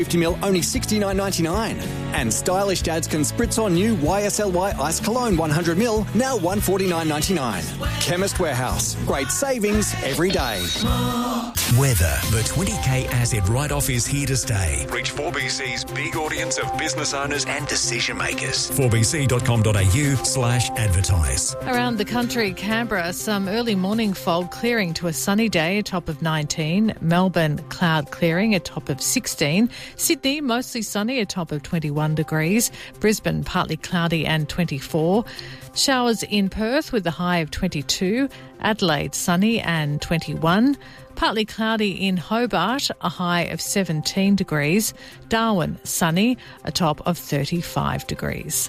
50ml only $69.99. And stylish dads can spritz on new YSLY Ice Cologne 100ml, now $149.99. Chemist Warehouse. Great savings every day. Weather. The 20k asset write-off is here to stay. Reach 4BC's big audience of business owners and decision makers. 4bc.com.au/advertise. Around the country, Canberra, some early morning fog clearing to a sunny day, a top of 19. Melbourne, cloud clearing, a top of 16. Sydney, mostly sunny, a top of 21 degrees. Brisbane, partly cloudy and 24. Showers in Perth with a high of 22. Adelaide, sunny and 21. Partly cloudy in Hobart, a high of 17 degrees. Darwin, sunny, a top of 35 degrees.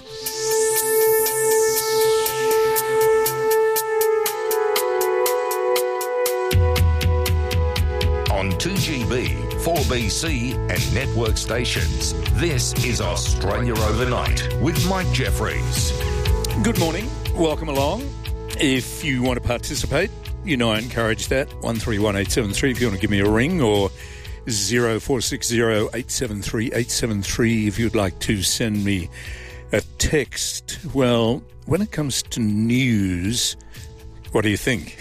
On 2GB, 4BC and network stations, this is Australia Overnight with Mike Jeffries. Good morning. Welcome along. If you want to participate, you know I encourage that. 131873 if you want to give me a ring, or 0460 873 873 if you'd like to send me a text. Well, when it comes to news, what do you think?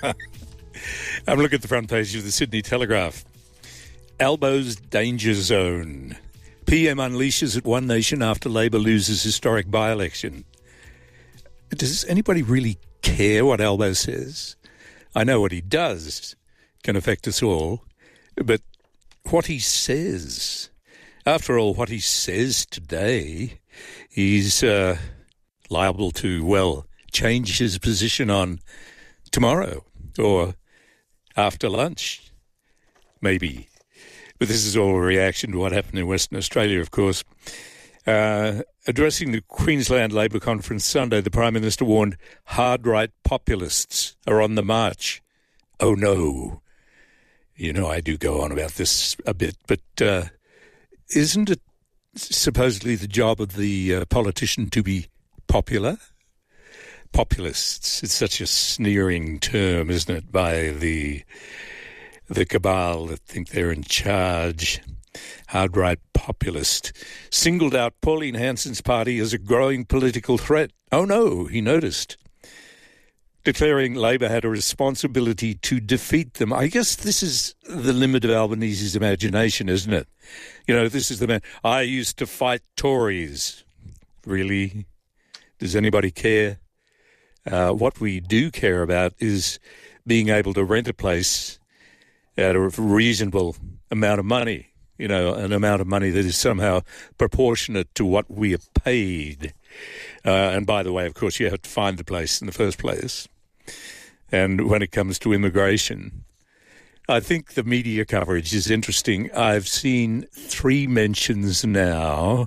I'm looking at the front page of the Sydney Telegraph. Albo's danger zone. PM unleashes at One Nation after Labor loses historic by-election. Does anybody really care what Albo says? I know what he does can affect us all, but what he says, after all, what he says today, he's liable to, well, change his position on tomorrow or after lunch, maybe. But this is all a reaction to what happened in Western Australia, of course. Addressing the Queensland Labor Conference Sunday, the Prime Minister warned hard-right populists are on the march. Oh, no. You know, I do go on about this a bit, but isn't it supposedly the job of the politician to be popular? Populists, it's such a sneering term, isn't it, by the cabal that think they're in charge. Hard-right populist singled out Pauline Hanson's party as a growing political threat. Oh no, he noticed. Declaring Labor had a responsibility to defeat them. I guess this is the limit of Albanese's imagination, isn't it? You know, this is the man. I used to fight Tories. Really? Does anybody care? What we do care about is being able to rent a place at a reasonable amount of money. You know, an amount of money that is somehow proportionate to what we are paid. And by the way, of course, you have to find the place in the first place. And when it comes to immigration, I think the media coverage is interesting. I've seen 3 mentions now,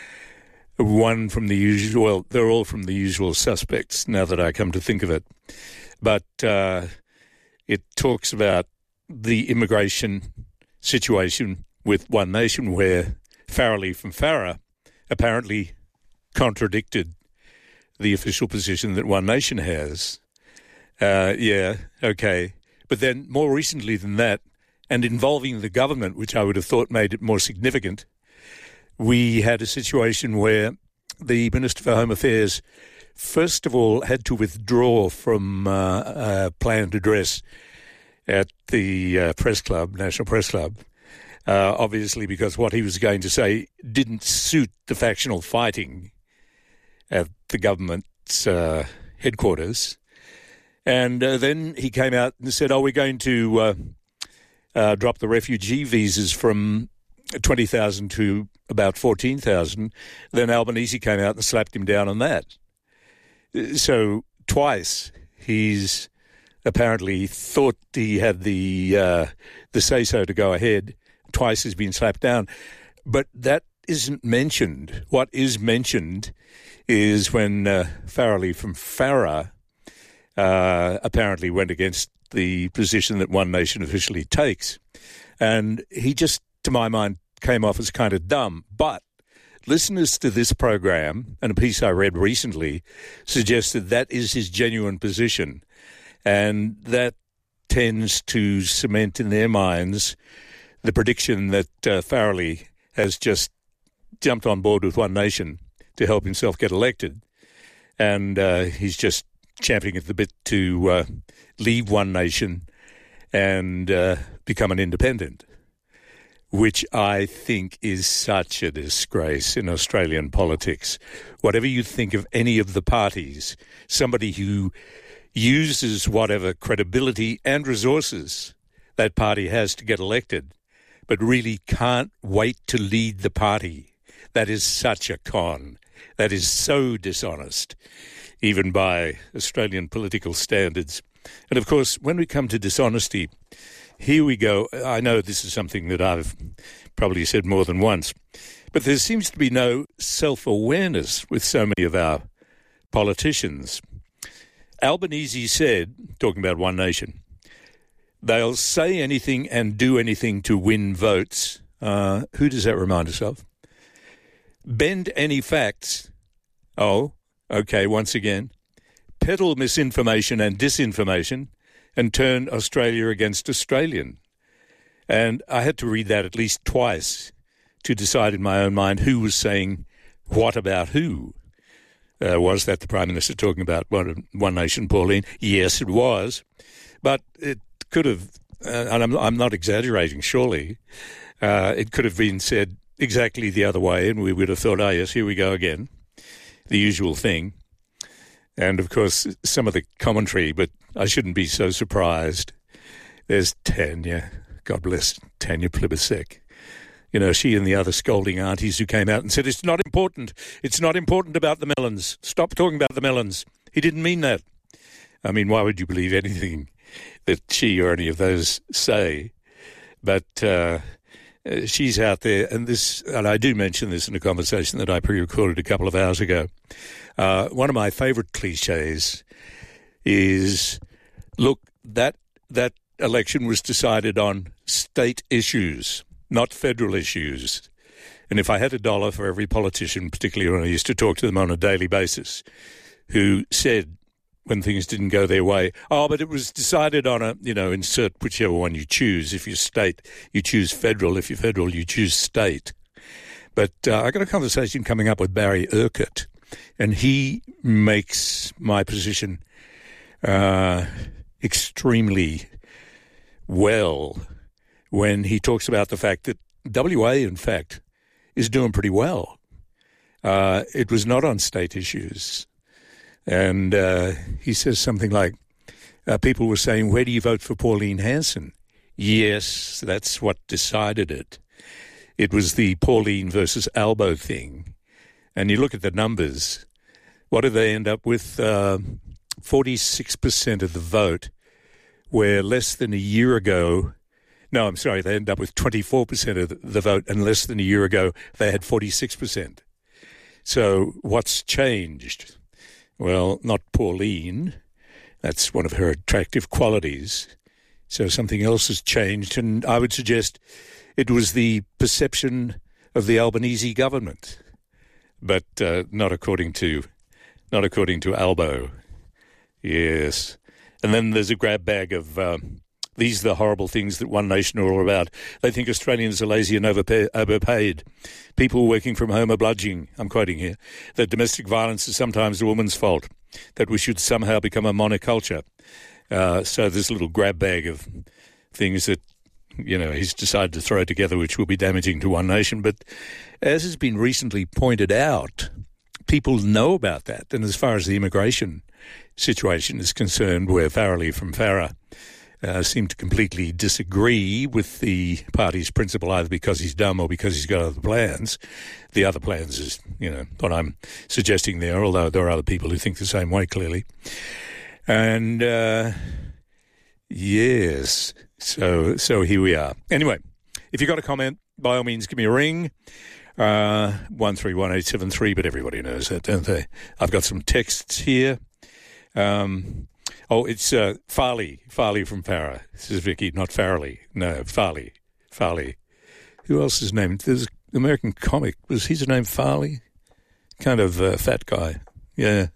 one from the usual, well, they're all from the usual suspects now that I come to think of it. But it talks about the immigration situation with One Nation, where Farrelly from Farrer apparently contradicted the official position that One Nation has. Yeah, okay. But then more recently than that, and involving the government, which I would have thought made it more significant, we had a situation where the Minister for Home Affairs, first of all, had to withdraw from a planned address at the Press Club, National Press Club, obviously because what he was going to say didn't suit the factional fighting at the government's headquarters. And then he came out and said, we're going to drop the refugee visas from 20,000 to about 14,000. Then Albanese came out and slapped him down on that. So twice he's apparently thought he had the say-so to go ahead. Twice has been slapped down. But that isn't mentioned. What is mentioned is when Farrelly from Farrer apparently went against the position that One Nation officially takes. And he just, to my mind, came off as kind of dumb. But listeners to this program, and a piece I read recently, suggested that is his genuine position. And that tends to cement in their minds the prediction that Farrelly has just jumped on board with One Nation to help himself get elected. And he's just champing at the bit to leave One Nation and become an independent, which I think is such a disgrace in Australian politics. Whatever you think of any of the parties, somebody who uses whatever credibility and resources that party has to get elected, but really can't wait to lead the party. That is such a con. That is so dishonest, even by Australian political standards. And of course, when we come to dishonesty, here we go. I know this is something that I've probably said more than once, but there seems to be no self-awareness with so many of our politicians. Albanese said, talking about One Nation, they'll say anything and do anything to win votes. Who does that remind us of? Bend any facts. Oh, okay, once again. Peddle misinformation and disinformation and turn Australia against Australian. And I had to read that at least twice to decide in my own mind who was saying what about who. Was that the Prime Minister talking about One Nation, Pauline? Yes, it was. But it could have, and I'm not exaggerating, surely, it could have been said exactly the other way, and we would have thought, oh, yes, here we go again, the usual thing. And, of course, some of the commentary, but I shouldn't be so surprised. There's Tanya, God bless Tanya Plibersek. You know, she and the other scolding aunties who came out and said, it's not important. It's not important about the melons. Stop talking about the melons. He didn't mean that. I mean, why would you believe anything that she or any of those say? But she's out there, and I do mention this in a conversation that I pre-recorded a couple of hours ago. One of my favourite cliches is, look, that election was decided on state issues, not federal issues. And if I had $1 for every politician, particularly when I used to talk to them on a daily basis, who said when things didn't go their way, oh, but it was decided on insert whichever one you choose. If you're state, you choose federal. If you're federal, you choose state. But I got a conversation coming up with Barry Urquhart, and he makes my position extremely well when he talks about the fact that WA, in fact, is doing pretty well. It was not on state issues. And he says something like, people were saying, where do you vote for Pauline Hanson? Yes, that's what decided it. It was the Pauline versus Albo thing. And you look at the numbers, what do they end up with? 46% of the vote, where less than a year ago, no, I'm sorry, they end up with 24% of the vote, and less than a year ago, they had 46%. So what's changed? Well, not Pauline. That's one of her attractive qualities. So something else has changed, and I would suggest it was the perception of the Albanese government, but not according to Albo. Yes. And then there's a grab bag of these are the horrible things that One Nation are all about. They think Australians are lazy and overpaid. People working from home are bludgeoning, I'm quoting here, that domestic violence is sometimes a woman's fault, that we should somehow become a monoculture. So there's a little grab bag of things that, he's decided to throw together which will be damaging to One Nation. But as has been recently pointed out, people know about that. And as far as the immigration situation is concerned, where Farrelly from Farrer seem to completely disagree with the party's principle, either because he's dumb or because he's got other plans. The other plans is, what I'm suggesting there, although there are other people who think the same way, clearly. And, yes, so here we are. Anyway, if you've got a comment, by all means, give me a ring. 131873, but everybody knows that, don't they? I've got some texts here. It's Farley from Farrer. This is Vicky, not Farrelly. No, Farley. Who else is named? There's an American comic. Was his name Farley? Kind of fat guy. Yeah.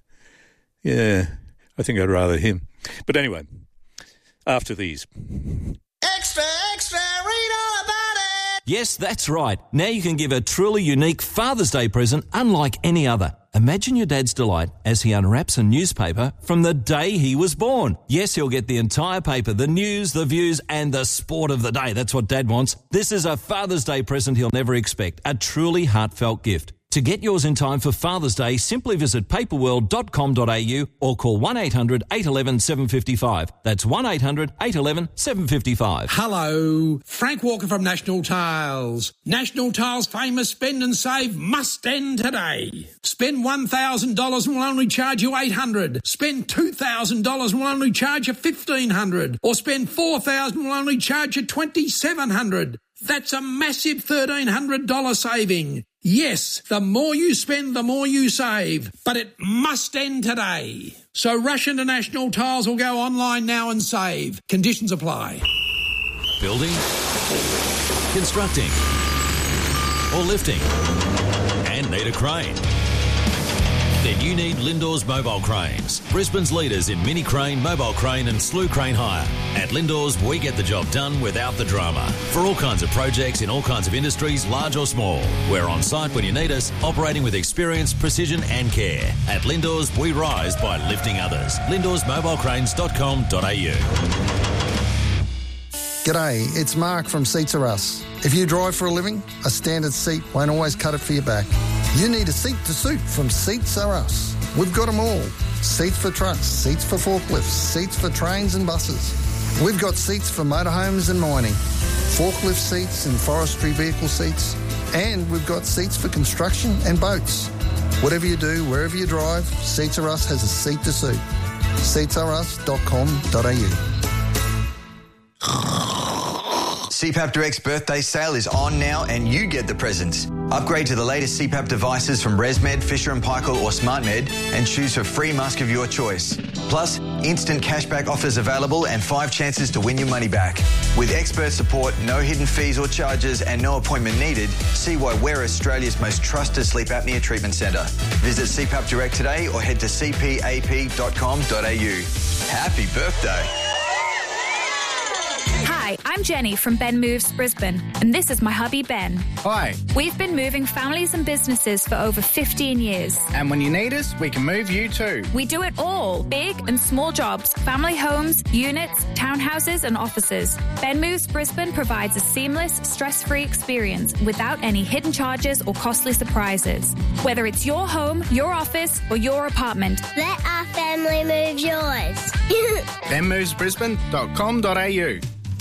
I think I'd rather him. But anyway, after these. Extra, extra, read all about Yes, that's right. Now you can give a truly unique Father's Day present unlike any other. Imagine your dad's delight as he unwraps a newspaper from the day he was born. Yes, he'll get the entire paper, the news, the views, and the sport of the day. That's what Dad wants. This is a Father's Day present he'll never expect. A truly heartfelt gift. To get yours in time for Father's Day, simply visit paperworld.com.au or call 1800 811 755. That's 1800 811 755. Hello, Frank Walker from National Tiles. National Tiles' famous spend and save must end today. Spend $1,000 and we'll only charge you $800. Spend $2,000 and we'll only charge you $1,500. Or spend $4,000 and we'll only charge you $2,700. That's a massive $1,300 saving. Yes, the more you spend, the more you save. But it must end today. So rush into National Tiles or go online now and save. Conditions apply. Building, constructing, or lifting, and need a crane? Then you need Lindor's Mobile Cranes, Brisbane's leaders in mini crane, mobile crane and slew crane hire. At Lindor's, we get the job done without the drama. For all kinds of projects in all kinds of industries, large or small. We're on site when you need us, operating with experience, precision and care. At Lindor's, we rise by lifting others. Lindor'sMobilecranes.com.au. G'day, it's Mark from Seats Are Us. If you drive for a living, a standard seat won't always cut it for your back. You need a seat to suit from Seats Are Us. We've got them all. Seats for trucks, seats for forklifts, seats for trains and buses. We've got seats for motorhomes and mining, forklift seats and forestry vehicle seats, and we've got seats for construction and boats. Whatever you do, wherever you drive, Seats Are Us has a seat to suit. seatsareus.com.au. CPAP Direct's birthday sale is on now and you get the presents. Upgrade to the latest CPAP devices from ResMed, Fisher & Paykel or SmartMed and choose for free mask of your choice. Plus, instant cashback offers available and 5 chances to win your money back. With expert support, no hidden fees or charges and no appointment needed, see why we're Australia's most trusted sleep apnea treatment centre. Visit CPAP Direct today or head to cpap.com.au. Happy birthday. Hi, I'm Jenny from Ben Moves Brisbane, and this is my hubby Ben. Hi. We've been moving families and businesses for over 15 years. And when you need us, we can move you too. We do it all, big and small jobs, family homes, units, townhouses and offices. Ben Moves Brisbane provides a seamless, stress-free experience without any hidden charges or costly surprises. Whether it's your home, your office or your apartment. Let our family move yours. benmovesbrisbane.com.au.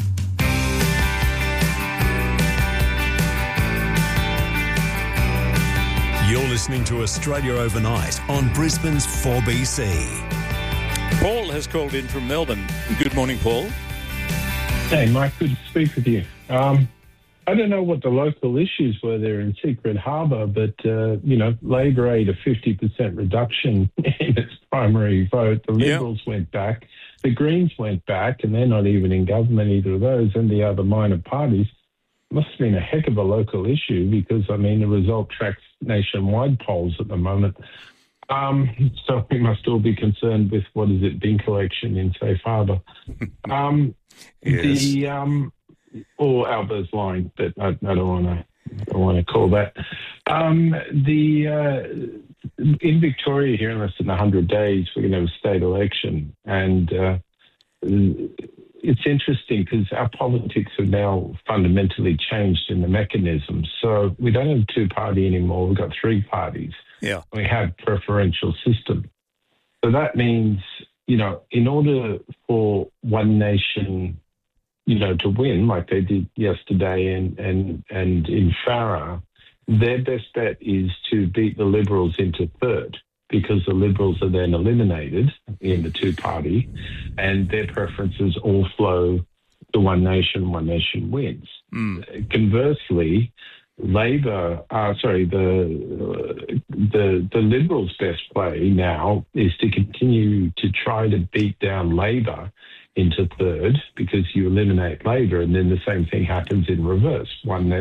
You're listening to Australia Overnight on Brisbane's 4BC. Paul has called in from Melbourne. Good morning, Paul. Hey, Mike, good to speak with you. I don't know what the local issues were there in Secret Harbour, but, Labor aid a 50% reduction in its primary vote. The Liberals went back. The Greens went back, and they're not even in government, either of those, and the other minor parties. Must have been a heck of a local issue because, the result tracks nationwide polls at the moment. So we must all be concerned with, bin collection in Safe Harbour. Yes. Or Albert's line, but I don't want to call that. In Victoria here in less than 100 days, we're going to have a state election. And it's interesting because our politics have now fundamentally changed in the mechanism. So we don't have a two-party anymore. We've got 3 parties. Yeah. We have preferential system. So that means, in order for one nation, to win like they did yesterday and in Farah, their best bet is to beat the Liberals into third, because the Liberals are then eliminated in the two-party and their preferences all flow to one nation wins. Conversely, the Liberals' best play now is to continue to try to beat down Labor into third because you eliminate Labor, and then the same thing happens in reverse.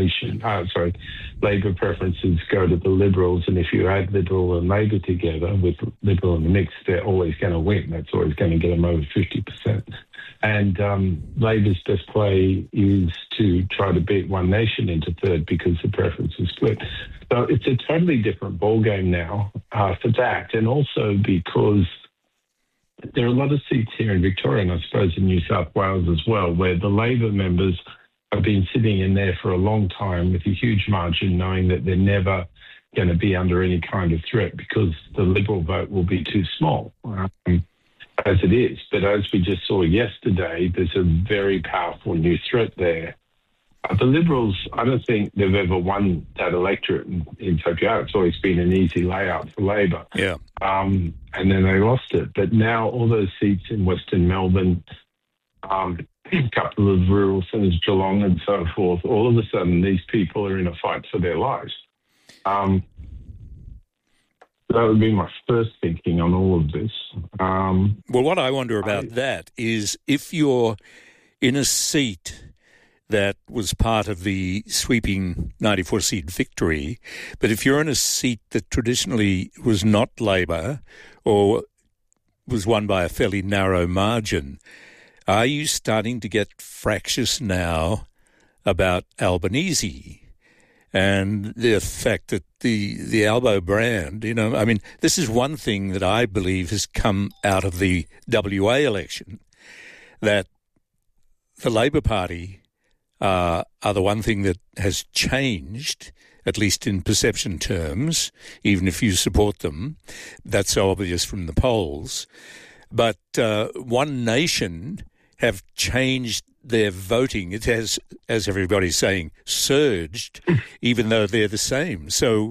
Labor preferences go to the Liberals, and if you add Liberal and Labor together with Liberal in the mix, they're always going to win. That's always going to get them over 50%. And Labor's best play is to try to beat One Nation into third because the preference is split. So it's a totally different ballgame now for that, and also because there are a lot of seats here in Victoria, and I suppose in New South Wales as well, where the Labor members have been sitting in there for a long time with a huge margin, knowing that they're never going to be under any kind of threat because the Liberal vote will be too small, as it is. But as we just saw yesterday, there's a very powerful new threat there. The Liberals, I don't think they've ever won that electorate in Tokyo. It's always been an easy layout for Labor. Yeah. And then they lost it. But now all those seats in Western Melbourne, a couple of rural centres, Geelong and so forth, all of a sudden these people are in a fight for their lives. That would be my first thinking on all of this. Well, what I wonder about that is if you're in a seat that was part of the sweeping 94-seat victory, but if you're in a seat that traditionally was not Labor or was won by a fairly narrow margin, are you starting to get fractious now about Albanese and the fact that the Albo brand, this is one thing that I believe has come out of the WA election, that the Labor Party are the one thing that has changed, at least in perception terms, even if you support them. That's so obvious from the polls. But One Nation have changed their voting. It has, as everybody's saying, surged, even though they're the same. So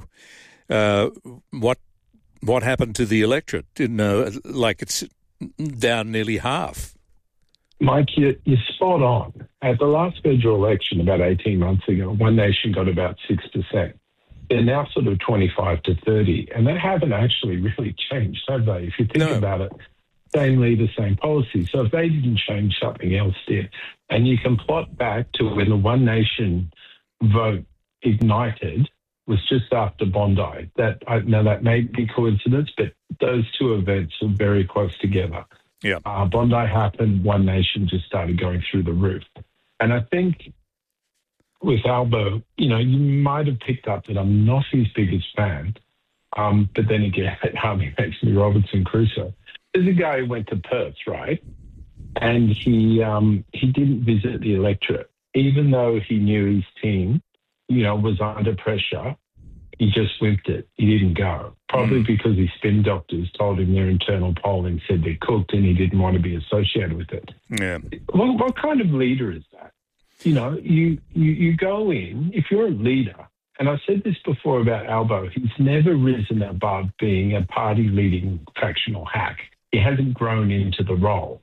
what happened to the electorate? Like it's down nearly half. Mike, you're spot on. At the last federal election about 18 months ago, One Nation got about 6%. They're now sort of 25 to 30, and they haven't actually really changed, have they? If you think about it, same leader, same policy. So if they didn't change, something else did. And you can plot back to when the One Nation vote ignited was just after Bondi. Now that may be coincidence, but those two events are very close together. Yeah. Bondi happened, One Nation just started going through the roof. And I think with Albo, you might have picked up that I'm not his biggest fan, but then again, it hardly makes me Robinson Crusoe. There's a guy who went to Perth, right? And he didn't visit the electorate. Even though he knew his team, was under pressure, he just wimped it. He didn't go. Probably because his spin doctors told him their internal polling said they're cooked and he didn't want to be associated with it. Yeah. What kind of leader is that? You go in, if you're a leader, and I said this before about Albo, he's never risen above being a party-leading factional hack. He hasn't grown into the role.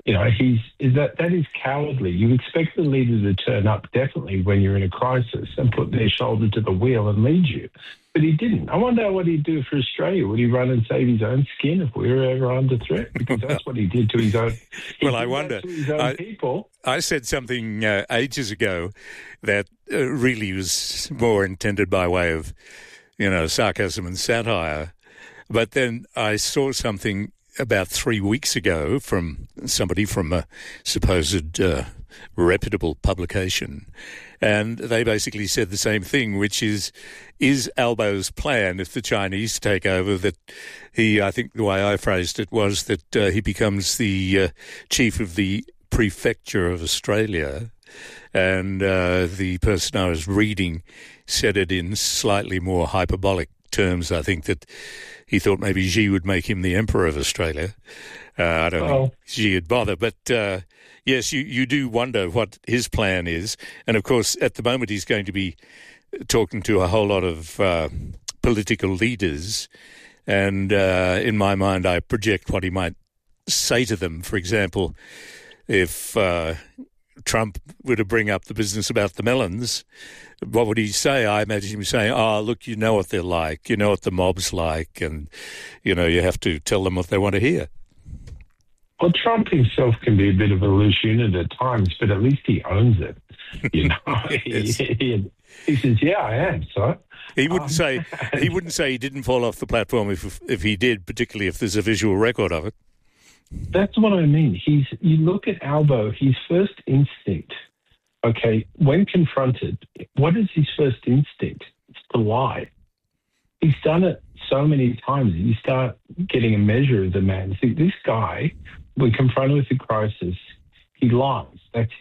That is cowardly. You expect the leader to turn up definitely when you're in a crisis and put their shoulder to the wheel and lead you. But he didn't. I wonder what he'd do for Australia. Would he run and save his own skin if we were ever under threat? Because that's what he did to his own. Well, I wonder. To his own people. I said something ages ago that really was more intended by way of, sarcasm and satire. But then I saw something about 3 weeks ago from somebody from a supposed reputable publication, and they basically said the same thing, which is Albo's plan, if the Chinese take over, that I think the way I phrased it was that he becomes the chief of the prefecture of Australia, and the person I was reading said it in slightly more hyperbolic terms. I think that he thought maybe Xi would make him the emperor of Australia. I don't think Xi would bother. But, yes, you do wonder what his plan is. And, of course, at the moment he's going to be talking to a whole lot of political leaders. And in my mind, I project what he might say to them. For example, if Trump were to bring up the business about the melons, what would he say? I imagine him saying, look, you know what they're like, you know what the mob's like, and, you have to tell them what they want to hear. Well, Trump himself can be a bit of a loose unit at times, but at least he owns it. You know, Yes. he says, "Yeah, I am." So He wouldn't say he didn't fall off the platform if he did, particularly if there's a visual record of it. that's what I mean. You look at Albo. His first instinct, okay, when confronted, what is his first instinct? It's to lie. He's done it so many times. You start getting a measure of the man. See, this guy, when confronted with a crisis, he lies. That's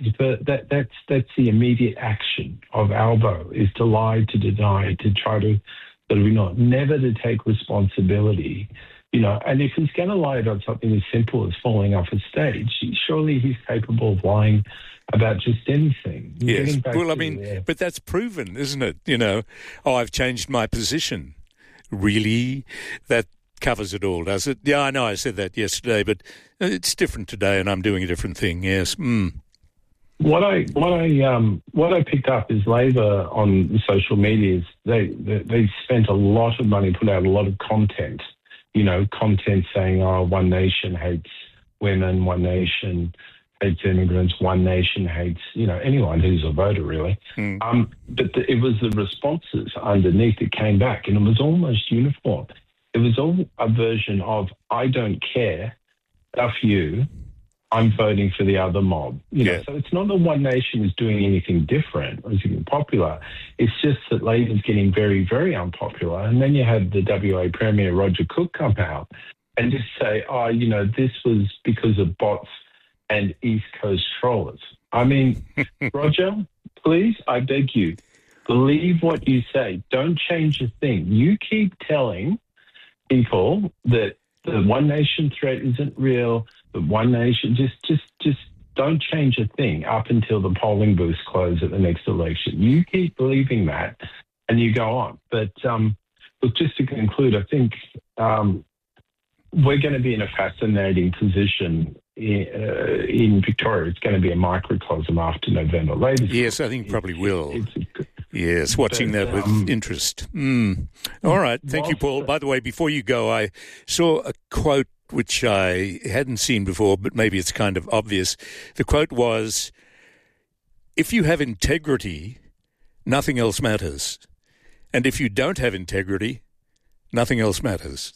the immediate action of Albo, is to lie, to deny, to try to never to take responsibility. You know, and if he's going to lie about something as simple as falling off a stage, surely he's capable of lying about just anything. Yes. Well, I mean, but that's proven, isn't it? You know, I've changed my position. Really? That covers it all, does it? Yeah, I know I said that yesterday, but it's different today and I'm doing a different thing, yes. What I picked up is Labor on social media is they spent a lot of money, put out a lot of content, content saying, oh, One Nation hates women, One Nation hates immigrants, One Nation hates, anyone who's a voter, really. But it was the responses underneath that came back, and it was almost uniform. It was all a version of, I don't care, F you, I'm voting for the other mob. So it's not that One Nation is doing anything different or is getting popular. It's just that Labor's getting very, very unpopular. And then you had the WA Premier, Roger Cook, come out and just say, this was because of bots and East Coast trollers. I mean, Roger, please, I beg you, believe what you say. Don't change a thing. You keep telling people that the One Nation threat isn't real, the One Nation, just don't change a thing up until the polling booths close at the next election. You keep believing that and you go on. But look, just to conclude, I think we're going to be in a fascinating position in Victoria. It's going to be a microcosm after November. Yes, I think probably will. Yes, watching that with interest. All right. Thank you, Paul. By the way, before you go, I saw a quote which I hadn't seen before, but maybe it's kind of obvious. The quote was, if you have integrity, nothing else matters. And if you don't have integrity, nothing else matters.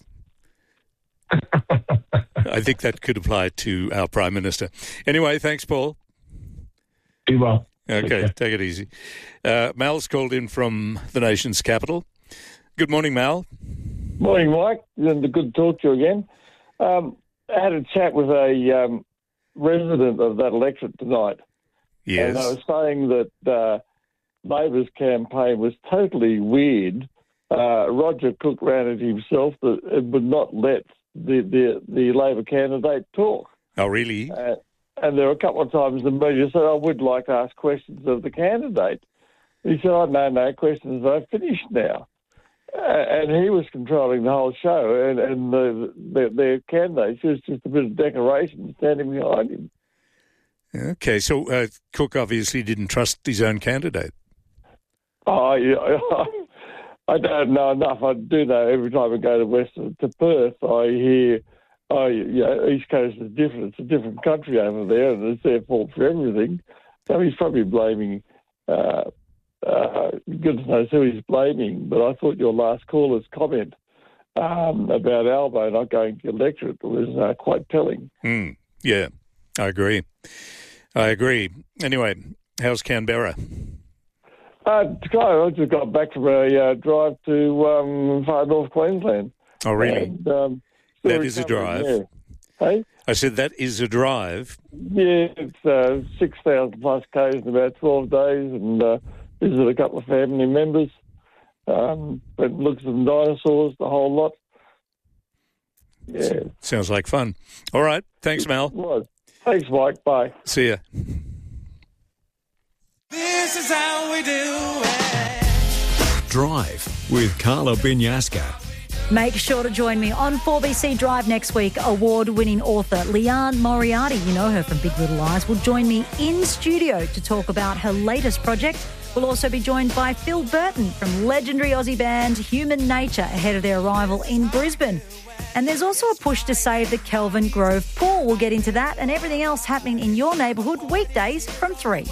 I think that could apply to our Prime Minister. Anyway, thanks, Paul. Be well. Okay, take it easy. Mal's called in from the nation's capital. Good morning, Mal. Morning, Mike. Good to talk to you again. I had a chat with a resident of that electorate tonight. Yes. And I was saying that Labor's campaign was totally weird. Roger Cook ran it himself, that it would not let the Labor candidate talk. Oh, really? And there were a couple of times the media said, I would like to ask questions of the candidate. He said, oh, no, questions are finished now. And he was controlling the whole show, and their candidate was just a bit of decoration standing behind him. Okay, so Cook obviously didn't trust his own candidate. Oh, yeah, I don't know enough. I do know every time I go to Perth, I hear, East Coast is different. It's a different country over there, and it's their fault for everything. So he's probably blaming, goodness knows who he's blaming, but I thought your last caller's comment about Albo not going to the electorate was quite telling. Yeah, I agree. Anyway, how's Canberra? I just got back from a drive to far north Queensland. Oh, really? And, that is a drive. There. Hey? I said that is a drive. Yeah, it's 6,000 plus k's in about 12 days, and visited a couple of family members. Went and looked at some dinosaurs, the whole lot. Yeah. Sounds like fun. All right. Thanks, Mal. Right. Thanks, Mike. Bye. See ya. This is how we do it. Drive with Carla Binyasca. Make sure to join me on 4BC Drive next week. Award-winning author Leanne Moriarty, you know her from Big Little Lies, will join me in studio to talk about her latest project. We'll also be joined by Phil Burton from legendary Aussie band Human Nature ahead of their arrival in Brisbane. And there's also a push to save the Kelvin Grove pool. We'll get into that and everything else happening in your neighbourhood weekdays from 3.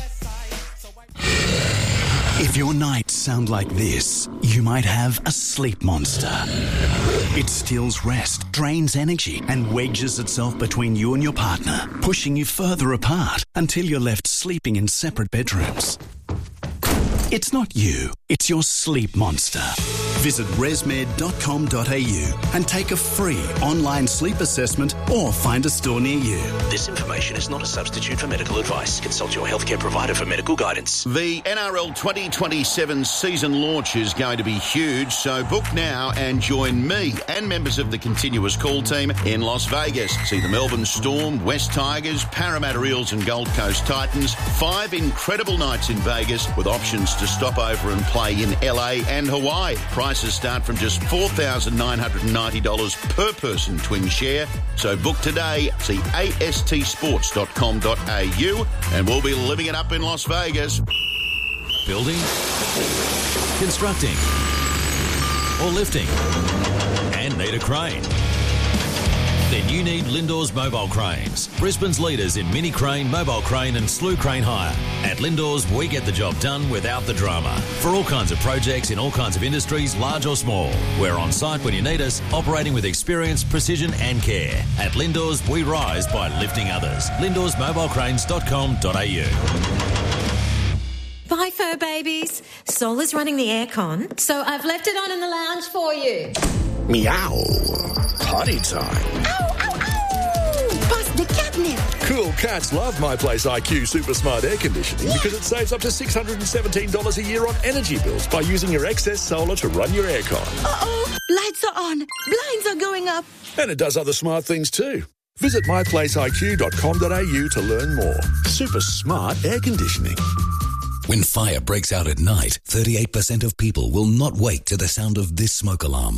If your nights sound like this, you might have a sleep monster. It steals rest, drains energy, and wedges itself between you and your partner, pushing you further apart until you're left sleeping in separate bedrooms. It's not you, it's your sleep monster. Visit resmed.com.au and take a free online sleep assessment or find a store near you. This information is not a substitute for medical advice. Consult your healthcare provider for medical guidance. The NRL 2027 season launch is going to be huge, so book now and join me and members of the continuous call team in Las Vegas. See the Melbourne Storm, West Tigers, Parramatta Eels and Gold Coast Titans. 5 incredible nights in Vegas with options to stop over and play in LA and Hawaii. Prices start from just $4,990 per person twin share. So book today. See astsports.com.au and we'll be living it up in Las Vegas. Building, constructing, or lifting, and need a crane? Then you need Lindor's Mobile Cranes, Brisbane's leaders in mini crane, mobile crane and slew crane hire. At Lindor's, we get the job done without the drama. For all kinds of projects in all kinds of industries, large or small. We're on site when you need us, operating with experience, precision and care. At Lindor's, we rise by lifting others. Lindor'sMobileCranes.com.au. Bye, fur babies. Sol is running the aircon, so I've left it on in the lounge for you. Meow. Potty time. Ow, ow, ow! Bust the catnip. Cool cats love My Place IQ Super Smart Air Conditioning because it saves up to $617 a year on energy bills by using your excess solar to run your aircon. Uh-oh, lights are on, blinds are going up. And it does other smart things too. Visit myplaceiq.com.au to learn more. Super smart air conditioning. When fire breaks out at night, 38% of people will not wake to the sound of this smoke alarm.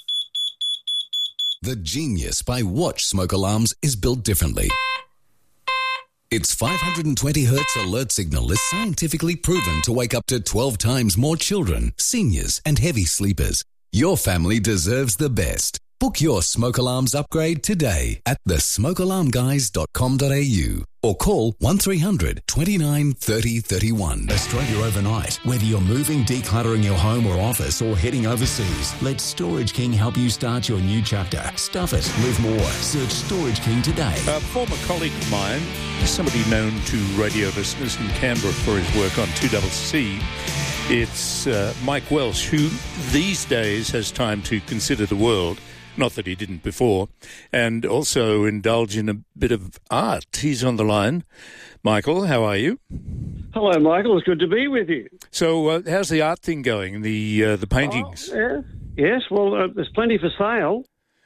The genius by Watch smoke alarms is built differently. Its 520 Hz alert signal is scientifically proven to wake up to 12 times more children, seniors and heavy sleepers. Your family deserves the best. Book your smoke alarms upgrade today at thesmokealarmguys.com.au or call 1300 29 30 31. Australia Overnight. Whether you're moving, decluttering your home or office, or heading overseas, let Storage King help you start your new chapter. Stuff it, live more. Search Storage King today. A former colleague of mine, somebody known to radio listeners in Canberra for his work on 2CC, it's Mike Welsh, who these days has time to consider the world. Not that he didn't before, and also indulge in a bit of art. He's on the line. Michael, how are you? Hello, Michael. It's good to be with you. So how's the art thing going, the paintings? Yes, well, there's plenty for sale.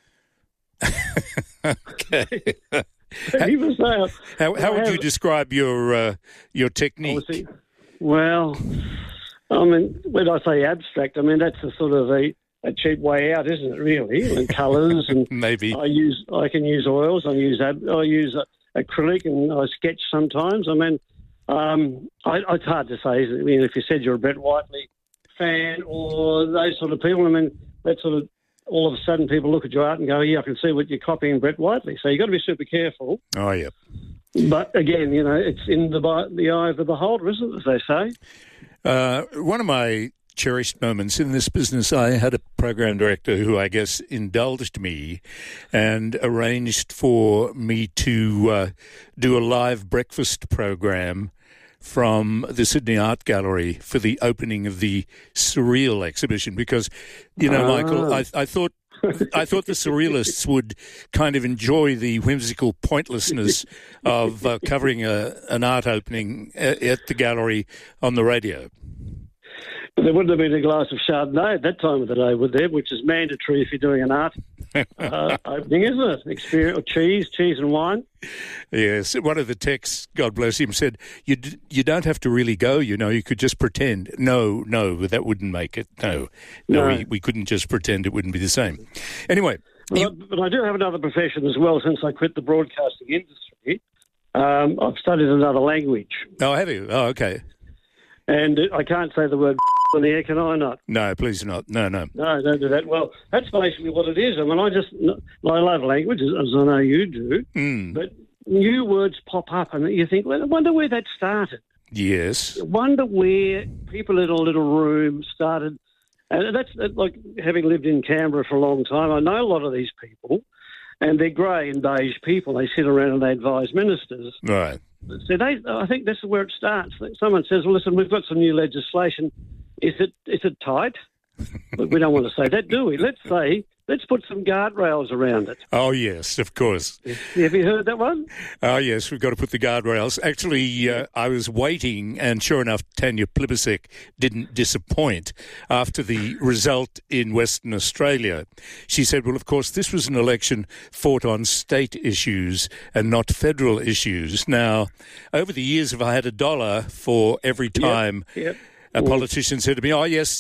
Okay. Plenty for sale. How would you describe your technique? Well, I mean, when I say abstract, I mean, that's a sort of a cheap way out, isn't it? Really, and colours and maybe I can use oils. I use acrylic and I sketch sometimes. I mean, it's hard to say. I mean, if you said you're a Brett Whiteley fan or those sort of people, I mean, that sort of all of a sudden people look at your art and go, "Yeah, I can see what you're copying Brett Whiteley." So you've got to be super careful. Oh, yeah. But again, you know, it's in the eye of the beholder, isn't it? As they say. One of my cherished moments in this business, I had a program director who I guess indulged me and arranged for me to do a live breakfast program from the Sydney Art Gallery for the opening of the Surreal exhibition because, you know, Michael, I thought the surrealists would kind of enjoy the whimsical pointlessness of covering an art opening at the gallery on the radio. There wouldn't have been a glass of Chardonnay at that time of the day, would there? Which is mandatory if you're doing an art opening, isn't it? Experience, or cheese and wine. Yes, one of the texts, God bless him, said, you don't have to really go, you know, you could just pretend. No, that wouldn't make it. No. We couldn't just pretend, it wouldn't be the same. Anyway. But I do have another profession as well since I quit the broadcasting industry. I've studied another language. Oh, have you? Oh, okay. And I can't say the word on the air, can I not? No, please not. No. No, don't do that. Well, that's basically what it is. I mean, I love language, as I know you do, but new words pop up and you think, well, I wonder where that started. Yes. I wonder where people in a little room started. And that's like having lived in Canberra for a long time. I know a lot of these people, and they're grey and beige people. They sit around and they advise ministers. Right. So I think this is where it starts. Someone says, well, listen, we've got some new legislation. Is it tight? But we don't want to say that, do we? Let's put some guardrails around it. Oh, yes, of course. Have you heard that one? Oh, yes, we've got to put the guardrails. Actually, I was waiting, and sure enough, Tanya Plibersek didn't disappoint after the result in Western Australia. She said, well, of course, this was an election fought on state issues and not federal issues. Now, over the years, if I had $1 for every time... Yep. A politician said to me, oh, yes,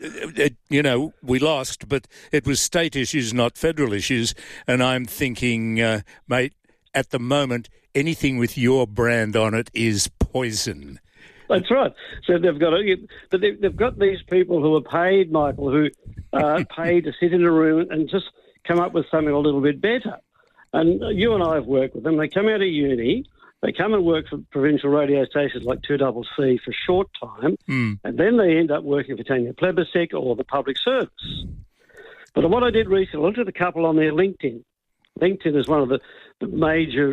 we lost, but it was state issues, not federal issues. And I'm thinking, mate, at the moment, anything with your brand on it is poison. That's right. So they've got these people who are paid, Michael, who are paid to sit in a room and just come up with something a little bit better. And you and I have worked with them. They come out of uni. They come and work for provincial radio stations like 2CC for a short time, and then they end up working for Tanya Plibersek or the public service. But what I did recently, I looked at a couple on their LinkedIn. LinkedIn is one of the major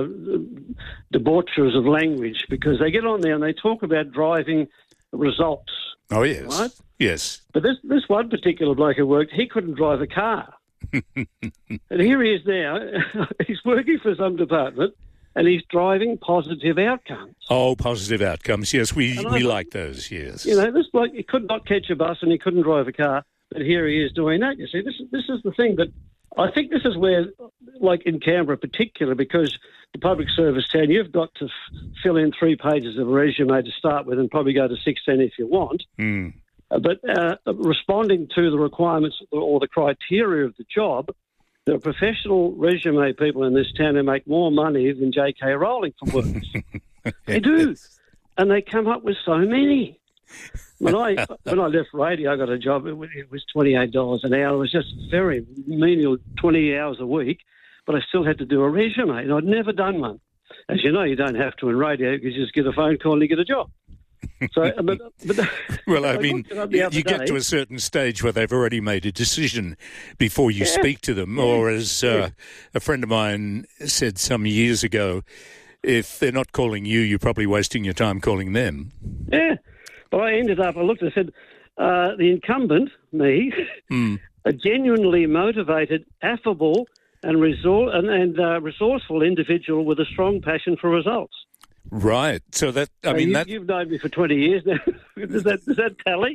debauchers of language because they get on there and they talk about driving results. Oh, yes. Right? Yes. But this one particular bloke who worked, he couldn't drive a car. And here he is now. He's working for some department. And he's driving positive outcomes. Oh, positive outcomes. Yes, we like those, yes. You know, this bloke, he could not catch a bus and he couldn't drive a car, but here he is doing that. You see, this is the thing. But I think this is where, like in Canberra in particular, because the public service town, you've got to fill in 3 pages of a resume to start with and probably go to 16 if you want. But responding to the requirements or the criteria of the job, there are professional resume people in this town who make more money than J.K. Rowling from works. They do. And they come up with so many. When I left radio, I got a job. It was $28 an hour. It was just very menial, 20 hours a week. But I still had to do a resume, and I'd never done one. As you know, you don't have to in radio. You just get a phone call and you get a job. So, well, I mean, you get to a certain stage where they've already made a decision before you speak to them, or as a friend of mine said some years ago, if they're not calling you, you're probably wasting your time calling them. Yeah, but I looked and said, the incumbent, me, a genuinely motivated, affable and resourceful individual with a strong passion for results. Right. So that, I mean, you've known me for 20 years now. Does that tally?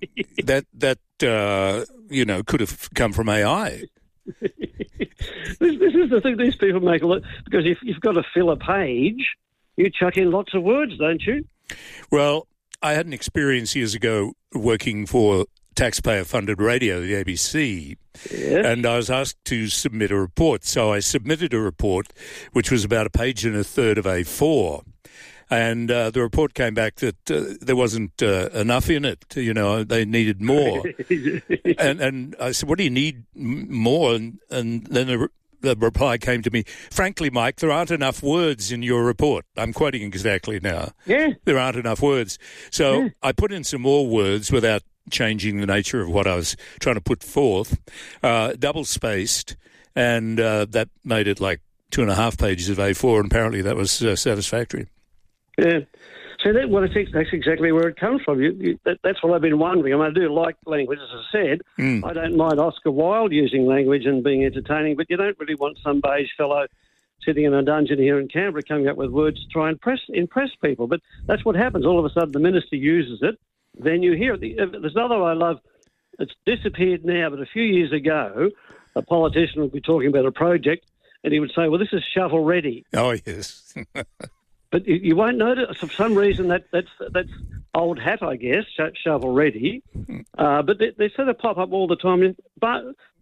that could have come from AI. This is the thing. These people make a lot, because if you've got to fill a page, you chuck in lots of words, don't you? Well, I had an experience years ago working for taxpayer-funded radio, the ABC, and I was asked to submit a report. So I submitted a report, which was about 1.33 pages of A4. And the report came back that there wasn't enough in it. You know, they needed more. and I said, what do you need more? And then the reply came to me, frankly, Mike, there aren't enough words in your report. I'm quoting exactly now. Yeah. There aren't enough words. So I put in some more words without changing the nature of what I was trying to put forth, double-spaced, and that made it like 2.5 pages of A4, and apparently that was satisfactory. Yeah. So that's exactly where it comes from. That's what I've been wondering. I mean, I do like language, as I said. I don't mind Oscar Wilde using language and being entertaining, but you don't really want some beige fellow sitting in a dungeon here in Canberra coming up with words to try and impress people. But that's what happens. All of a sudden the minister uses it, then you hear it. There's another I love. It's disappeared now, but a few years ago, a politician would be talking about a project, and he would say, well, this is shovel ready. Oh, yes. But you won't notice, for some reason, that's old hat, I guess, shovel ready. But they sort of pop up all the time. But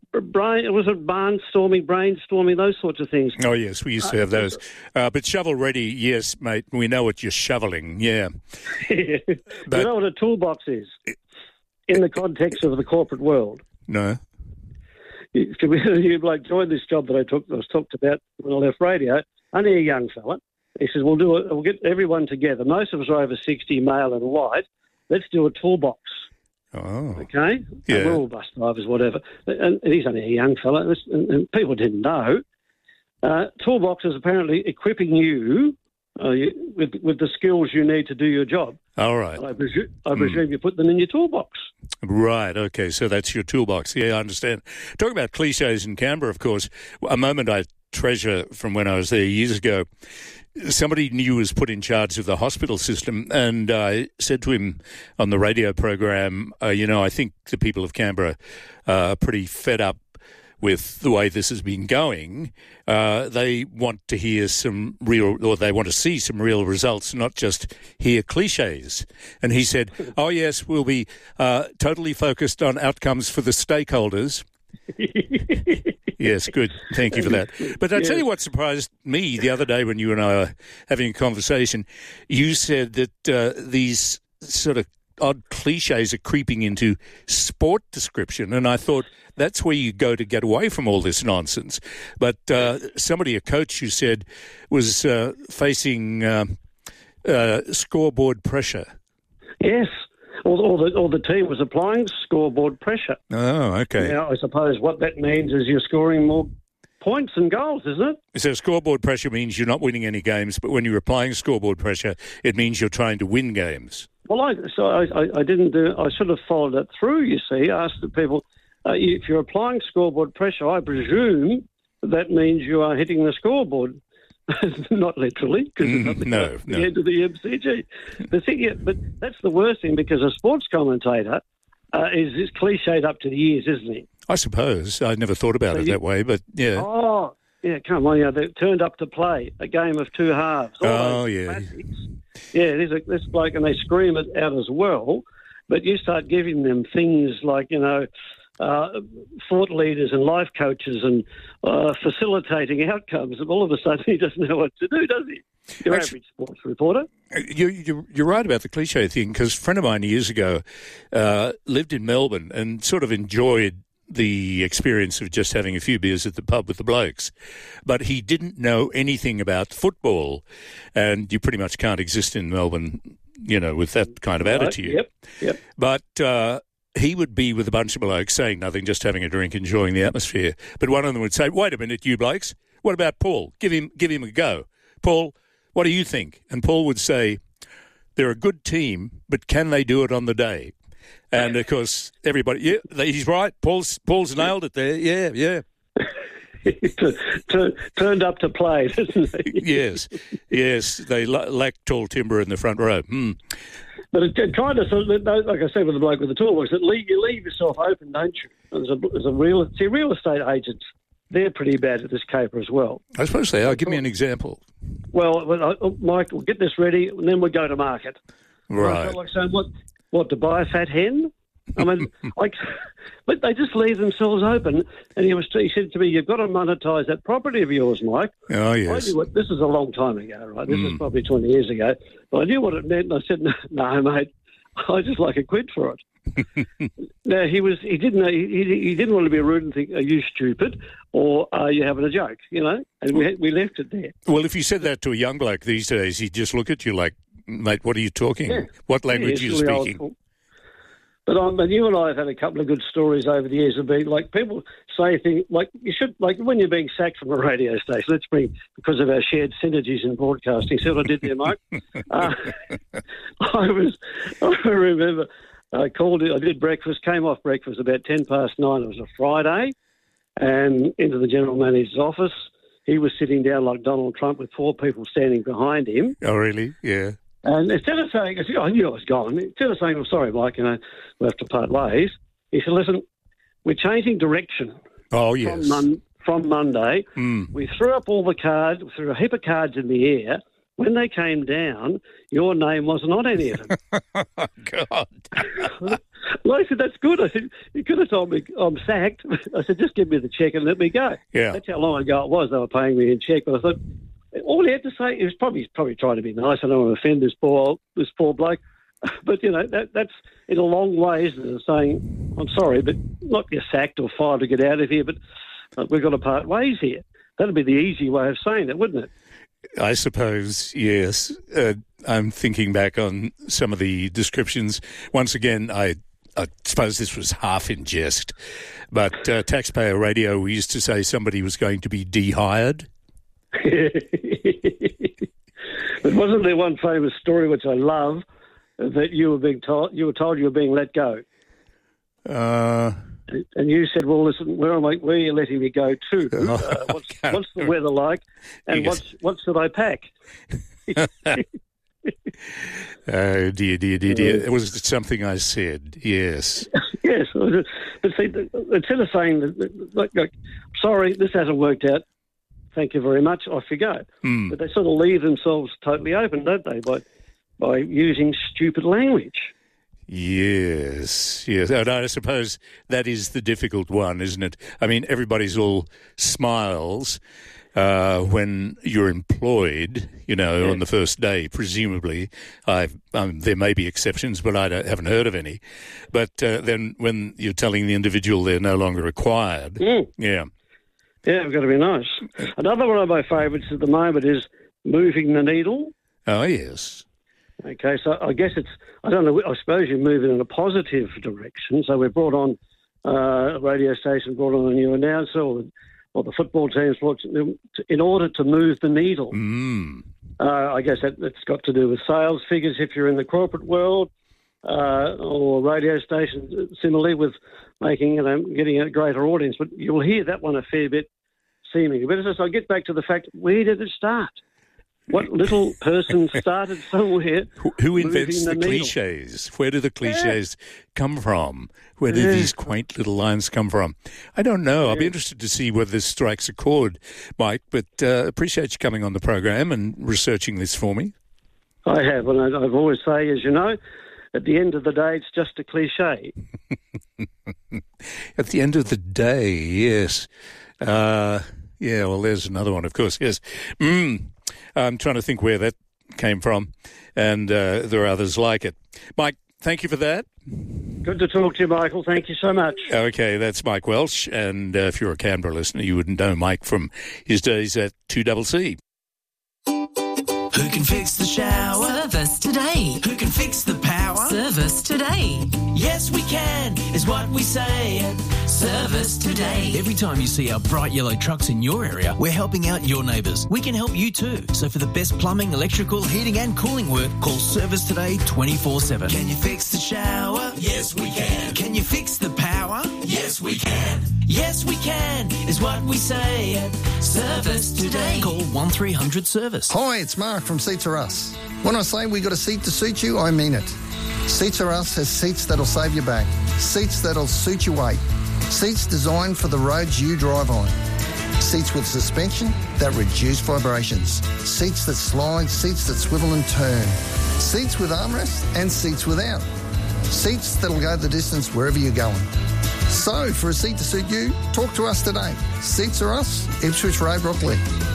brainstorming, those sorts of things. Oh, yes, we used to have those. But shovel-ready, yes, mate, we know what you're shoveling, yeah. You know what a toolbox is in the context of the corporate world? No. You joined this job that I was talked about when I left radio, only a young fella. He says, we'll get everyone together. Most of us are over 60, male and white. Let's do a toolbox. Oh. Okay? Yeah. And we're all bus drivers, whatever. And he's only a young fella, and people didn't know. Toolbox is apparently equipping you with the skills you need to do your job. All right. I presume you put them in your toolbox. Right, okay, so that's your toolbox. Yeah, I understand. Talking about cliches in Canberra, of course, a moment I treasure from when I was there years ago, somebody new was put in charge of the hospital system, and I said to him on the radio program, I think the people of Canberra are pretty fed up with the way this has been going. They want to hear they want to see some real results, not just hear cliches. And he said, oh, yes, we'll be totally focused on outcomes for the stakeholders. Yes, good. Thank you for that. But I tell you what surprised me the other day when you and I were having a conversation. You said that these sort of odd cliches are creeping into sport description, and I thought that's where you go to get away from all this nonsense. But a coach you said, was facing scoreboard pressure. Yes. Or the team was applying scoreboard pressure. Oh, okay. Now, I suppose what that means is you're scoring more points and goals, isn't it? So scoreboard pressure means you're not winning any games, but when you're applying scoreboard pressure, it means you're trying to win games. Well, I didn't do. I sort of followed it through. You see, asked the people if you're applying scoreboard pressure. I presume that means you are hitting the scoreboard. Not literally, because it's not the end of the MCG. But that's the worst thing, because a sports commentator is cliched up to the ears, isn't he? I suppose. I never thought about it that way, but yeah. Oh, yeah, come on. They turned up to play a game of two halves. Oh, yeah. Classics. Yeah, there's this bloke, and they scream it out as well, but you start giving them things like, thought leaders and life coaches and facilitating outcomes, and all of a sudden he doesn't know what to do, does he? Your average sports reporter. You're right about the cliche thing, because a friend of mine years ago lived in Melbourne and sort of enjoyed the experience of just having a few beers at the pub with the blokes. But he didn't know anything about football, and you pretty much can't exist in Melbourne, with that kind of attitude. Yep. But he would be with a bunch of blokes saying nothing, just having a drink, enjoying the atmosphere. But one of them would say, wait a minute, you blokes, what about Paul? Give him a go. Paul, what do you think? And Paul would say, they're a good team, but can they do it on the day? And, of course, everybody, he's right. Paul's nailed it there. Yeah. Turned up to play, doesn't he? Yes. They lack tall timber in the front row. But trying to, like I said with the bloke with the toolbox, you leave yourself open, don't you? As a real estate agents, they're pretty bad at this caper as well. I suppose they are. Give me an example. Well, Mike, we'll get this ready, and then we'll go to market. Right. I felt like saying, what, to buy a fat hen? I mean, but they just leave themselves open. And he said to me, you've got to monetise that property of yours, Mike. Oh, yes. This is a long time ago, right? This is probably 20 years ago. But I knew what it meant, and I said, no, mate, I just like a quid for it. Now, he didn't want to be rude and think, are you stupid, or are you having a joke, And we left it there. Well, if you said that to a young bloke these days, he'd just look at you like, mate, what are you talking? Yeah. What language are you speaking? But you and I have had a couple of good stories over the years of being like people say things like you should, like when you're being sacked from a radio station. Let's bring, because of our shared synergies in broadcasting. See what I did there, Mike? I remember I called it. I did breakfast, came off breakfast about 9:10. It was a Friday, and into the general manager's office. He was sitting down like Donald Trump with 4 people standing behind him. Oh, really? Yeah. And instead of saying, I knew I was gone, instead of saying, I'm sorry, Mike, we'll have to part ways, he said, listen, we're changing direction. Oh, yes. From Monday. We threw up all the cards, threw a heap of cards in the air. When they came down, your name wasn't on any of them. God. Well, I said, that's good. I said, you could have told me I'm sacked. I said, just give me the cheque and let me go. Yeah. That's how long ago it was. They were paying me in cheque. But I thought, all he had to say, he was probably trying to be nice. I don't want to offend this poor bloke. But, you know, that's in a long ways saying, I'm sorry, but not get sacked or fired to get out of here, but we've got to part ways here. That'd be the easy way of saying it, wouldn't it? I suppose, yes. I'm thinking back on some of the descriptions. Once again, I suppose this was half in jest, but Taxpayer Radio, we used to say somebody was going to be dehired. But wasn't there one famous story which I love, that you were told you were being let go? And you said, well, listen, where are you letting me go to? What's the weather like? And what should I pack? Oh, dear. It was something I said, yes. Yes. But see, instead of saying, like, sorry, this hasn't worked out, thank you very much, off you go. But they sort of leave themselves totally open, don't they, by using stupid language. Yes. And I suppose that is the difficult one, isn't it? I mean, everybody's all smiles when you're employed, you know, on the first day, presumably. There may be exceptions, but I haven't heard of any. But then when you're telling the individual they're no longer required, yeah, we've got to be nice. Another one of my favourites at the moment is moving the needle. Oh, yes. Okay, so I guess I don't know, I suppose you're moving in a positive direction. So we've brought on a radio station, brought on a new announcer, or the football teams, in order to move the needle. I guess that's got to do with sales figures if you're in the corporate world, or radio stations, similarly with getting a greater audience. But you'll hear that one a fair bit, seemingly. But as I get back to the fact, where did it start? What little person started somewhere? Who invents the cliches? Where do the cliches come from? Where do these quaint little lines come from? I don't know. I'll be interested to see whether this strikes a chord, Mike, but appreciate you coming on the program and researching this for me. I have, and I've always say, as you know, at the end of the day, it's just a cliche. At the end of the day, yes. Well, there's another one, of course, yes. I'm trying to think where that came from, and there are others like it. Mike, thank you for that. Good to talk to you, Michael. Thank you so much. Okay, that's Mike Welsh, and if you're a Canberra listener, you wouldn't know Mike from his days at 2CC. Who can fix the shower? Service today. Who can fix the power? Service today. Yes, we can, is what we say at Service Today. Every time you see our bright yellow trucks in your area, we're helping out your neighbours. We can help you too. So for the best plumbing, electrical, heating and cooling work, call Service Today 24/7. Can you fix the shower? Yes, we can. Can you fix the power? Yes, we can. Yes, we can, is what we say at Service Today. Call 1300 Service. Hi, it's Mark from Seats Are Us. When I say we got a seat to suit you, I mean it. Seats Are Us has seats that'll save your back, seats that'll suit your weight, seats designed for the roads you drive on, seats with suspension that reduce vibrations, seats that slide, seats that swivel and turn, seats with armrests and seats without, seats that'll go the distance wherever you're going. So, for a seat to suit you, talk to us today. Seats Are Us, Ipswich Road, Brooklyn.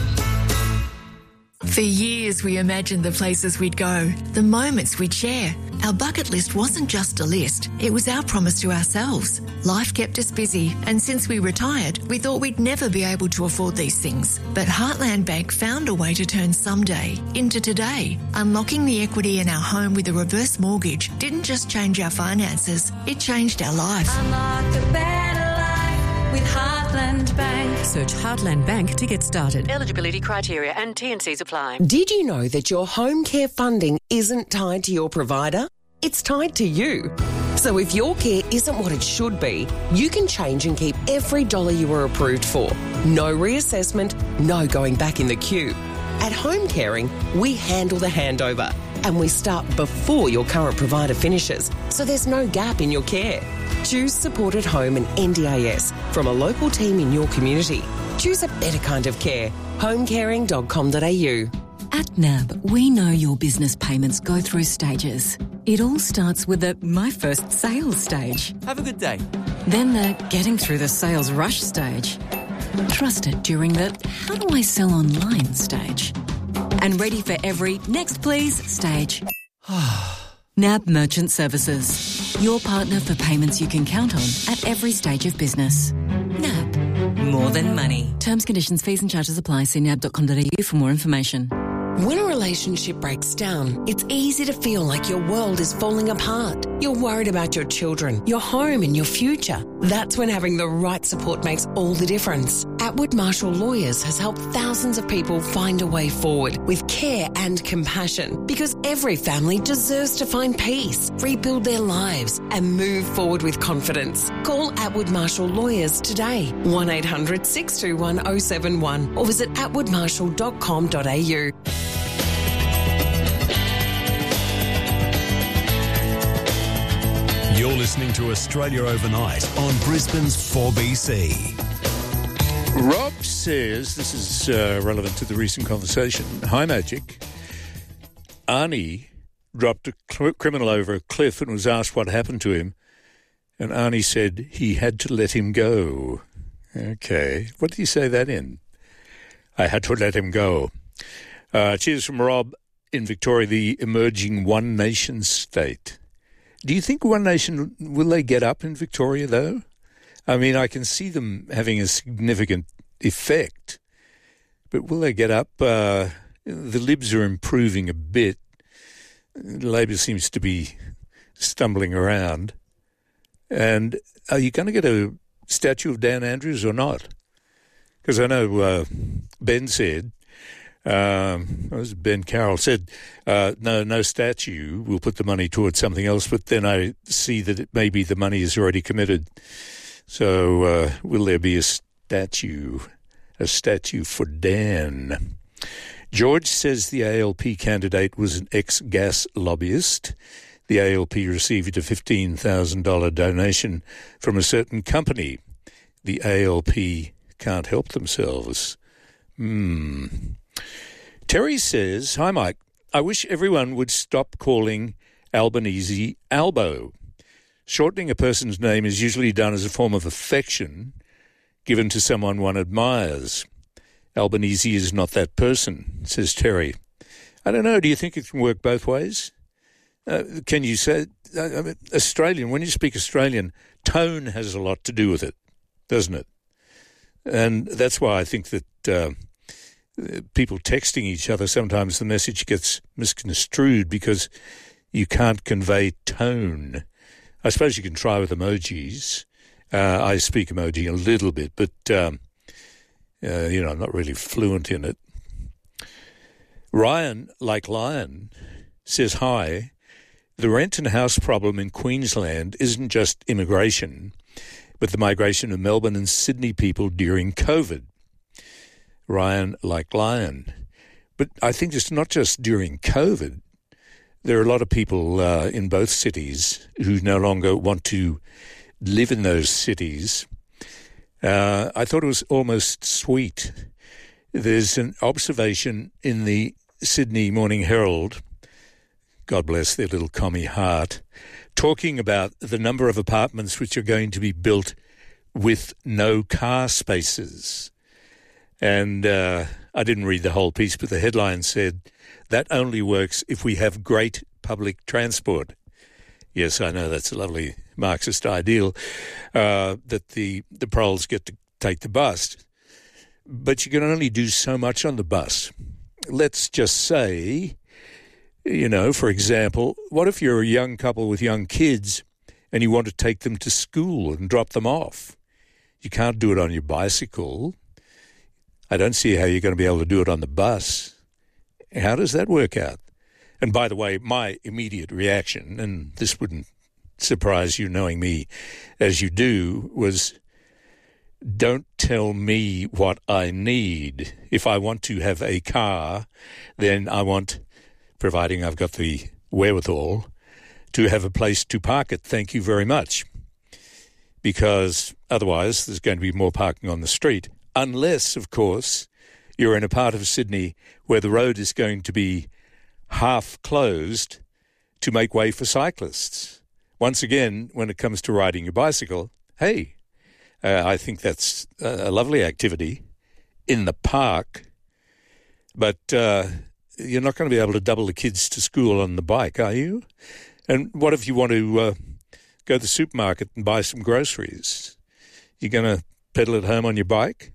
For years, we imagined the places we'd go, the moments we'd share. Our bucket list wasn't just a list, it was our promise to ourselves. Life kept us busy, and since we retired, we thought we'd never be able to afford these things. But Heartland Bank found a way to turn someday into today. Unlocking the equity in our home with a reverse mortgage didn't just change our finances, it changed our life. Unlock a better life with Heartland Bank. Search Heartland Bank to get started. Eligibility criteria and T&Cs apply. Did you know that your home care funding isn't tied to your provider? It's tied to you. So if your care isn't what it should be, you can change and keep every dollar you were approved for. No reassessment, no going back in the queue. At Home Caring, we handle the handover and we start before your current provider finishes, so there's no gap in your care. Choose Supported Home and NDIS from a local team in your community. Choose a better kind of care. homecaring.com.au. At NAB, we know your business payments go through stages. It all starts with the my first sales stage. Have a good day. Then the getting through the sales rush stage. Trusted during the how do I sell online stage. And ready for every next please stage. NAB Merchant Services. Your partner for payments you can count on at every stage of business. NAB. More than money. Terms, conditions, fees and charges apply. See nab.com.au for more information. When a relationship breaks down, it's easy to feel like your world is falling apart. You're worried about your children, your home and your future. That's when having the right support makes all the difference. Atwood Marshall Lawyers has helped thousands of people find a way forward with care and compassion, because every family deserves to find peace, rebuild their lives and move forward with confidence. Call Atwood Marshall Lawyers today, 1800 621 071 or visit atwoodmarshall.com.au. You're listening to Australia Overnight on Brisbane's 4BC. Rob says, this is relevant to the recent conversation, hi Magic, Arnie dropped a criminal over a cliff and was asked what happened to him, and Arnie said he had to let him go. Okay, what do you say that in? I had to let him go. Cheers from Rob in Victoria, the emerging One Nation state. Do you think One Nation, will they get up in Victoria, though? I mean, I can see them having a significant effect, but will they get up? The Libs are improving a bit. Labor seems to be stumbling around. And are you going to get a statue of Dan Andrews or not? Because I know Ben said, Ben Carroll said, no statue, we'll put the money towards something else, but then I see that maybe the money is already committed. So will there be a statue for Dan? George says the ALP candidate was an ex-gas lobbyist. The ALP received a $15,000 donation from a certain company. The ALP can't help themselves. Terry says, hi Mike, I wish everyone would stop calling Albanese Albo. Shortening a person's name is usually done as a form of affection given to someone one admires. Albanese is not that person, says Terry. I don't know, do you think it can work both ways? Can you say, Australian, when you speak Australian, tone has a lot to do with it, doesn't it? And that's why I think that people texting each other, sometimes the message gets misconstrued because you can't convey tone. I suppose you can try with emojis. I speak emoji a little bit, but, I'm not really fluent in it. Ryan, like Lion, says, hi, the rent and house problem in Queensland isn't just immigration, but the migration of Melbourne and Sydney people during COVID. Ryan, like Lion. But I think it's not just during COVID. There are a lot of people in both cities who no longer want to live in those cities. I thought it was almost sweet. There's an observation in the Sydney Morning Herald, God bless their little commie heart, talking about the number of apartments which are going to be built with no car spaces. And I didn't read the whole piece, but the headline said, that only works if we have great public transport. Yes, I know that's a lovely Marxist ideal, that the proles get to take the bus. But you can only do so much on the bus. Let's just say, for example, what if you're a young couple with young kids and you want to take them to school and drop them off? You can't do it on your bicycle. I don't see how you're going to be able to do it on the bus. How does that work out? And by the way, my immediate reaction, and this wouldn't surprise you knowing me as you do, was don't tell me what I need. If I want to have a car, then I want, providing I've got the wherewithal, to have a place to park it. Thank you very much. Because otherwise there's going to be more parking on the street. Unless, of course, you're in a part of Sydney where the road is going to be half closed to make way for cyclists. Once again, when it comes to riding your bicycle, hey, I think that's a lovely activity in the park, but you're not going to be able to double the kids to school on the bike, are you? And what if you want to go to the supermarket and buy some groceries? You're going to pedal it home on your bike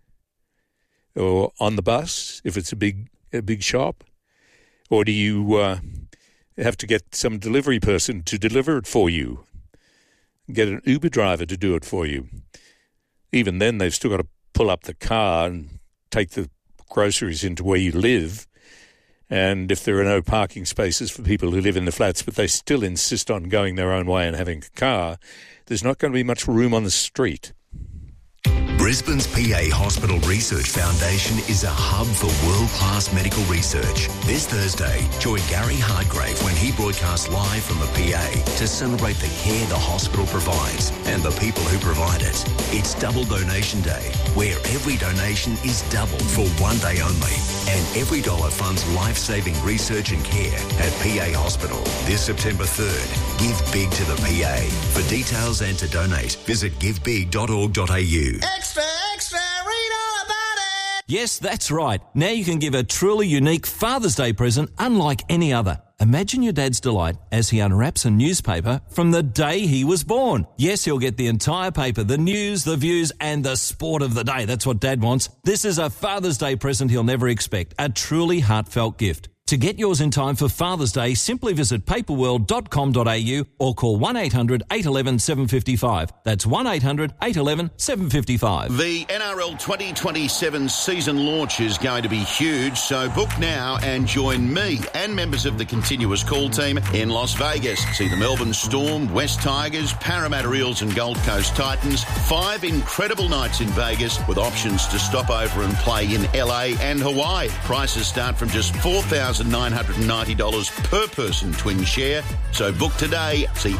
or on the bus if it's a big shop? Or do you have to get some delivery person to deliver it for you? Get an Uber driver to do it for you? Even then, they've still got to pull up the car and take the groceries into where you live. And if there are no parking spaces for people who live in the flats, but they still insist on going their own way and having a car, there's not going to be much room on the street. Brisbane's PA Hospital Research Foundation is a hub for world-class medical research. This Thursday, join Gary Hardgrave when he broadcasts live from the PA to celebrate the care the hospital provides and the people who provide it. It's Double Donation Day, where every donation is doubled for one day only. And every dollar funds life-saving research and care at PA Hospital. This September 3rd, give big to the PA. For details and to donate, visit givebig.org.au. Extra, read all about it! Yes, that's right. Now you can give a truly unique Father's Day present unlike any other. Imagine your dad's delight as he unwraps a newspaper from the day he was born. Yes, he'll get the entire paper, the news, the views, and the sport of the day. That's what Dad wants. This is a Father's Day present he'll never expect. A truly heartfelt gift. To get yours in time for Father's Day, simply visit paperworld.com.au or call 1800 811 755. That's 1800 811 755. The NRL 2027 season launch is going to be huge, so book now and join me and members of the continuous call team in Las Vegas. See the Melbourne Storm, West Tigers, Parramatta Eels and Gold Coast Titans. 5 incredible nights in Vegas with options to stop over and play in LA and Hawaii. Prices start from just $4,990 per person twin share. So book today. See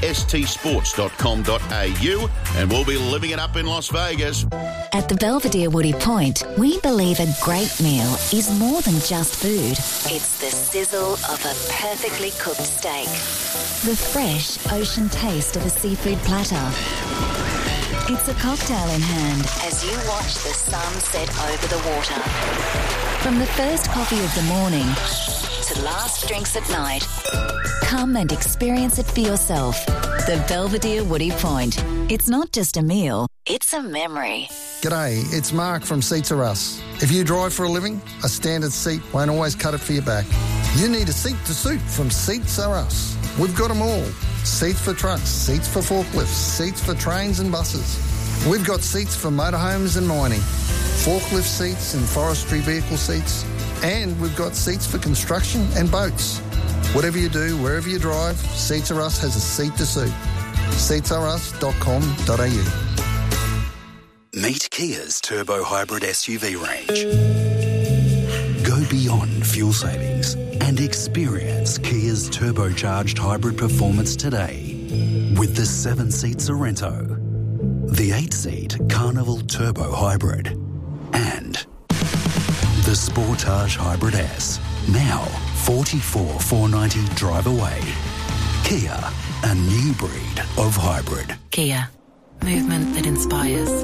astsports.com.au and we'll be living it up in Las Vegas. At the Belvedere Woody Point, we believe a great meal is more than just food. It's the sizzle of a perfectly cooked steak, the fresh ocean taste of a seafood platter. It's a cocktail in hand as you watch the sun set over the water. From the first coffee of the morning to last drinks at night, come and experience it for yourself. The Belvedere Woody Point. It's not just a meal, it's a memory. G'day, it's Mark from Seats Are Us. If you drive for a living, a standard seat won't always cut it for your back. You need a seat to suit from Seats Are Us. We've got them all. Seats for trucks, seats for forklifts, seats for trains and buses. We've got seats for motorhomes and mining, forklift seats and forestry vehicle seats, and we've got seats for construction and boats. Whatever you do, wherever you drive, Seats Are Us has a seat to suit. seatsareus.com.au. Meet Kia's Turbo Hybrid SUV range. Go beyond fuel savings and experience Kia's turbocharged hybrid performance today with the 7-seat Sorento, the 8-seat Carnival Turbo Hybrid, and the Sportage Hybrid S. Now, $44,490 drive away. Kia, a new breed of hybrid. Kia, movement that inspires.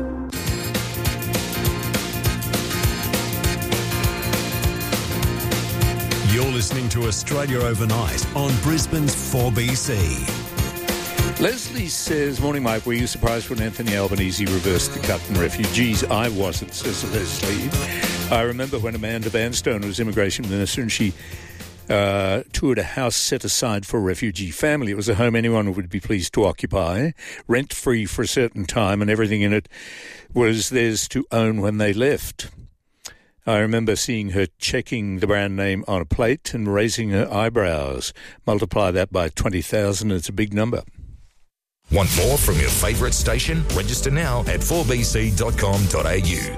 You're listening to Australia Overnight on Brisbane's 4BC. Leslie says, morning, Mike. Were you surprised when Anthony Albanese reversed the cut on refugees? I wasn't, says Leslie. I remember when Amanda Vanstone was immigration minister and she toured a house set aside for a refugee family. It was a home anyone would be pleased to occupy, rent-free for a certain time, and everything in it was theirs to own when they left. I remember seeing her checking the brand name on a plate and raising her eyebrows. Multiply that by 20,000, it's a big number. Want more from your favourite station? Register now at 4bc.com.au.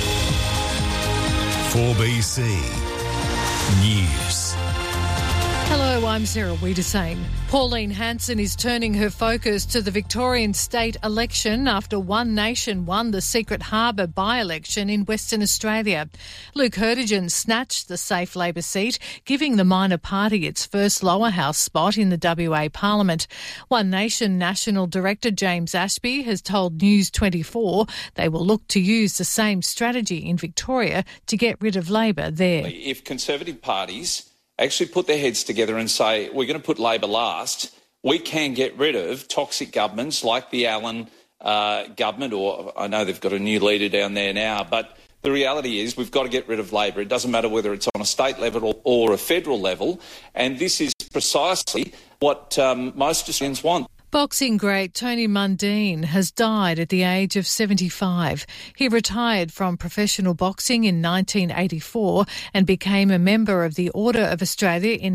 4BC News. Hello, I'm Sarah Wiedersame. Pauline Hanson is turning her focus to the Victorian state election after One Nation won the Secret Harbour by-election in Western Australia. Luke Herdigan snatched the safe Labor seat, giving the minor party its first lower house spot in the WA Parliament. One Nation National Director James Ashby has told News 24 they will look to use the same strategy in Victoria to get rid of Labor there. If Conservative parties actually put their heads together and say, we're going to put Labor last, we can get rid of toxic governments like the Allen government, or I know they've got a new leader down there now, but the reality is we've got to get rid of Labor. It doesn't matter whether it's on a state level or a federal level, and this is precisely what most Australians want. Boxing great Tony Mundine has died at the age of 75. He retired from professional boxing in 1984 and became a member of the Order of Australia in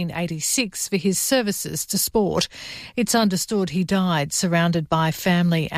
1986 for his services to sport. It's understood he died surrounded by family